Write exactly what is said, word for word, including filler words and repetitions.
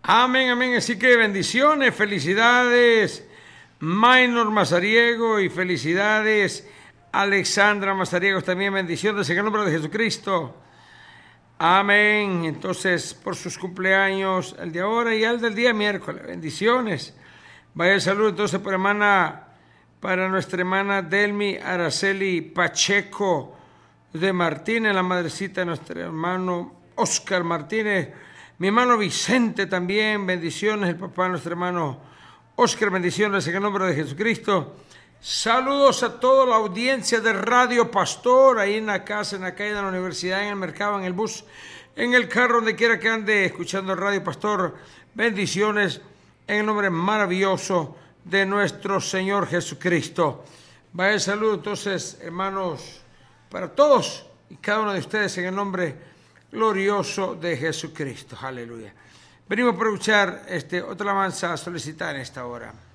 Amén, amén. Así que bendiciones, felicidades, Maynor Mazariego, y felicidades, Alexandra Mazariego, también bendiciones en el nombre de Jesucristo. Amén. Entonces, por sus cumpleaños, el de ahora y el del día miércoles, bendiciones. Vaya el saludo entonces para, hermana, para nuestra hermana Delmi Araceli Pacheco de Martínez, la madrecita de nuestro hermano Oscar Martínez. Mi hermano Vicente también, bendiciones. El papá de nuestro hermano Oscar, bendiciones en el nombre de Jesucristo. Saludos a toda la audiencia de Radio Pastor, ahí en la casa, en la calle de la universidad, en el mercado, en el bus, en el carro, donde quiera que ande escuchando Radio Pastor. Bendiciones en el nombre maravilloso de nuestro Señor Jesucristo. Vaya el saludo entonces, hermanos, para todos y cada uno de ustedes en el nombre glorioso de Jesucristo. Aleluya. Venimos para escuchar este, otra alabanza a solicitar en esta hora.